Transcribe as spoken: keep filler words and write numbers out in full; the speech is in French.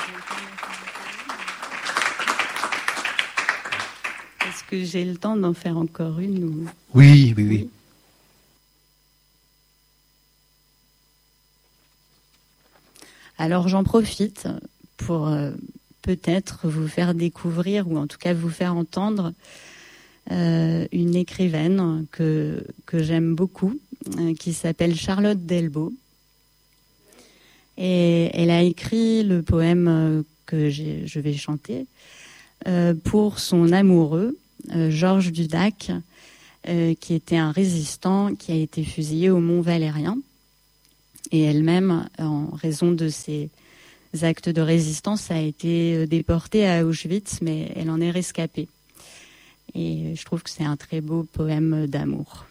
Est-ce que j'ai le temps d'en faire encore une ou... Oui, oui, oui. Alors j'en profite pour euh, peut-être vous faire découvrir, ou en tout cas vous faire entendre, euh, une écrivaine que, que j'aime beaucoup, euh, qui s'appelle Charlotte Delbo. Et elle a écrit le poème que j'ai, je vais chanter euh, pour son amoureux, euh, Georges Dudac, euh, qui était un résistant qui a été fusillé au Mont Valérien. Et elle-même, en raison de ses actes de résistance, a été déportée à Auschwitz, mais elle en est rescapée. Et je trouve que c'est un très beau poème d'amour.